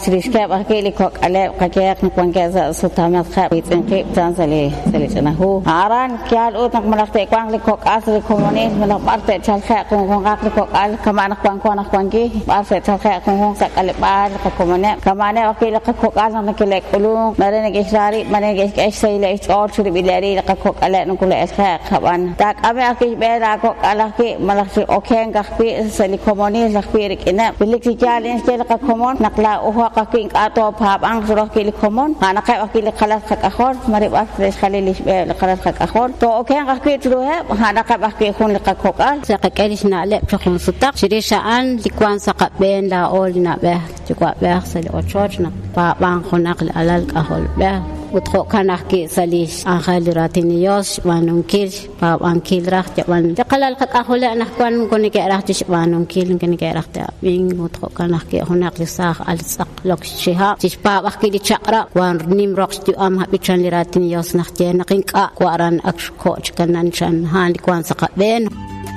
شريشكاب أكيلي كوك على كاكيك نكون كذا سوتامات خاب يتنقي تنزلي سليتناهو عران كيال أوتك ملقتي كوان لكوك أصل كومونيس ملق بارت تشالخاء كون قاك لكوك على كمان كوان كي بارت تشالخاء كون سكال بار كومونيس كمان أكيل كوك على نكيل كلون مرن كيشاري مرن كيش سيل إشعار شرب بلاري لكوك على نقول إسخاء كمان تاك أبي أكيد بيرا كوك على كي ملقتي أوكين كخبي سلي كومونيس لخبي ركنا بلكتي جالين كيل كومون نقلا أوها كين أتو باب أنغ كيل كومون أنا كي أكيل خلاص كأخور مريب أفرش خليليش خلاص كأخور تو أوكين كخبي تروه أنا كي أكيل خون لكوك على سكاليش نعلق بشكل مستق شريشة أن لكوان سقط بين لا أول نبه تقوى به سلي أشوجنا باب أنغ نقل على الكهول به وتخو كان أحكي سليش أخالي راتينيوس وانونكيل باب أنكيل راح جوان تقلل قد أخول أنا كون كوني كراح تش وانونكيل كوني كراح تابين وتخو كان أحكي هناك لساق على ساق لوك شها تش باب أحكي دي شقرا وانرنيم روكس دي أم هبيتشان لراتينيوس نختي نقين كواران أكشكوش كنا نشان هان كوان سقط بين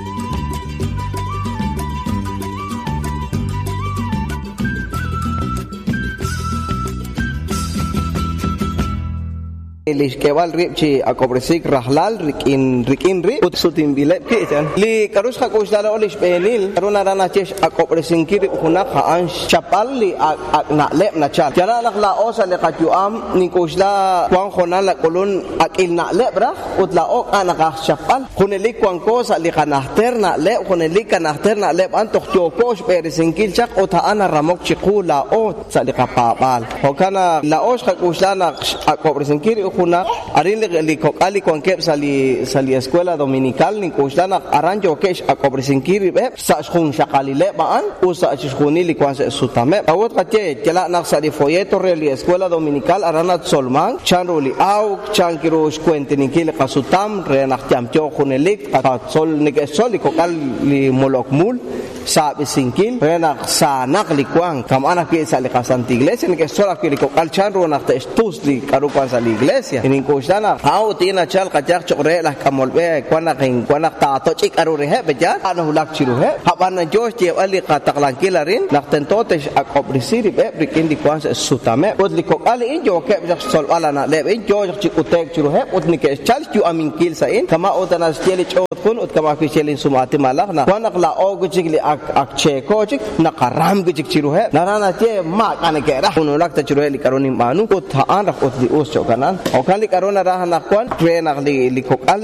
ليش كوال ريب شيء أكبرسيك رحلال ركين ريب وتسوتين بيلب كيتان لي كروش خاكوش دالا أوليش بينيل كرونا رانا تيش أكبرسين كيري هناك هانش شابال لي نعلب نشال جرا نخلا أوسا لقاتيو أم نيكوش لا كوان خنا لكلون أكيل نعلب راه وتلا أوك أنا كاش شابال خن لي كوان كوسا لي كنهتر نعلب خن لي كنهتر نعلب أن تختيو كوش بيرسين كيل شق وتا أنا رموك شقو لا أوت سالك بابال وكان لا أوش خاكوش لا أكبرسين كيري kuna arin li kokali konkep sali escuela dominical ni kushtana aranjo kesh akobrisinkiri be sa shun shakali le baan usa chishuni li kwanse sutame awot kache kela nak sali folleto reli escuela dominical aranat solman chanroli au chankiro shkwente ni kile kasutam re nak chamcho khunelik ka sol ni ke sol kokal li molokmul sa bisinkil re nak sa nak li kwang kam anak ke sali kasanti iglesia ni ke sol akili kokal chanro nak te stus li karukan sali iglesia inin kushtana au tina chal kachak chokre lah kamolbe kwana ta to chik arure he beja anu lak chiru he habana josh je ali qataklan kilarin nak tentote akobrisiri be brikin di kwanse sutame odli kokali in jo ke jak sol ala na le in jo jak chikutek chiru he odni ke chal ju amin kil sa in kama odana steli chot kun od kama ke chelin sumati malak na kwanak la og chigli ak che ko chik na karam ge chik chiru he narana che ma kan ke ra unu lak ta chiru he li karoni manu ko tha an rak odli os chokanan okali karona raha na kwan train li kokal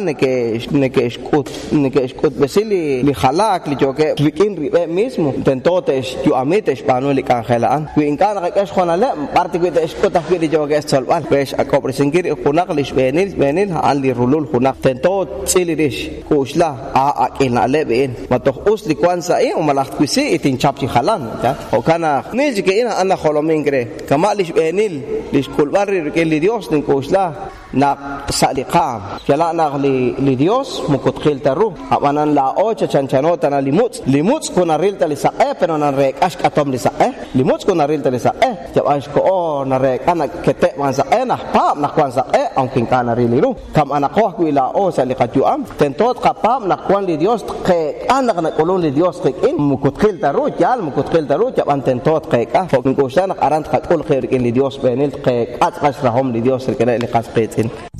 ne ke skut besili li khalak li joke rikin ribe mismo tentote ju amite spano li kangelaan wi inkan ka khona le parti ko te skut ta li joke solval pes akopresingir kunak li benil al li rulul kunak tentot silidish kusla a ina le ben matok us li kwan sa e umalak kwisi itin chapchi khalan ta o kana niji ke ina ana kholomingre kama li benil li skul barri ke li dios nin kusla na saliqam kala na li Dios mukutkhil taru abanan la ocha chanchanota na limuts kuna rilta li sa pero na rek ash atom li sa limuts kuna rilta li sa jab ash ko na rek ana kete man sa na pam na kwan sa ang king kana riliru kam ana ko ku ila o saliqatu am tentot ka pam na kwan li Dios ke ana na kolon li Dios ke in mukutkhil taru jab an tentot ke ka fok ko sana arant ka kul khair in li Dios benil ke at qasrahum li Dios ke li qasqit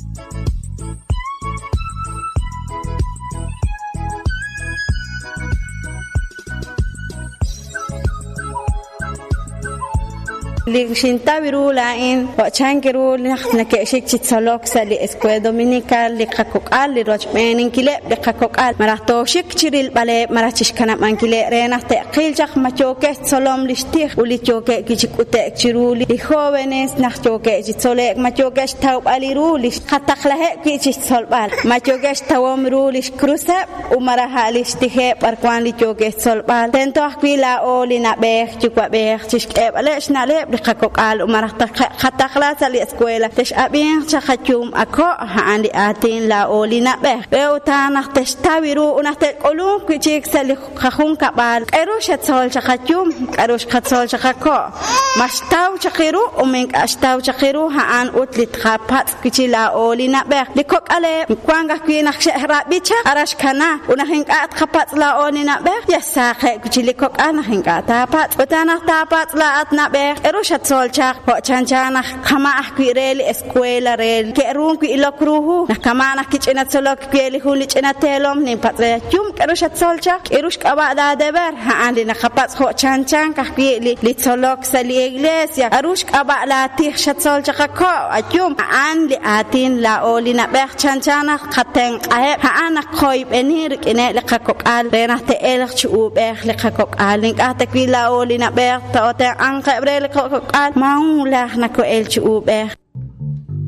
لشنتا بيرولا إن وعشان كرول نحن كأشيك تسلوك سالي إسكويا دومينيكال لقاكوكال لروجمين كله لقاكوكال مراتو شك تشيل بالي مراتش كنا من كله رينا تأكل جخ ما توكة سلام لشتيخ ولي توكة كيشك وتأكلوا لخوانيس نحتوكة تسلك ما توكة تاوب عليرو لش خطخله كيشك تسلبال ما توكة تاومرو لش كروسة ومرها لشتيخ بركوان لتوكة تسلبال تنتوه كيلا أولي نبيخ تكوا بيخ تشكب عليش نعلب لقاكوكال ومرات خطخلات الإسكويلا تشابين تخجوم أكو عندي آتين لا أولي نبه بيوتانا تشتاويرو ونحتقلون كيشيك سالي خخون كبال كيروش تسول تخجوم كيروش تسول تخكو مشتاو تخيرو ومنك أشتاو تخيرو هان أوتلي تخابات كيشي لا أولي نبه لكوك علي مكوانغا كي نخشي رابيتشا أراش كنا ونحنك أتخابات لا أولي نبه يساقه كيشي لكوك أنا حنك أتابات وتانا تابات لا أتنبه shat solcha ho chanchana kama ahquireli escuela rel kerun ki ilokruhu na kama na kichina solok keli huli china telom nin patre yum keru shat solcha kerush kaba da deber ha andi na khapat ho chanchan ka keli li solok sali iglesia arush kaba la tih shat solcha ko ayum andi atin la olina beh chanchana khateng ahe ha ana khoy benir kine le kakokal rena te el chu beh le kakokal ning ate kwila olina beh ta ote anka bre le kakokal maula na ko el chu beh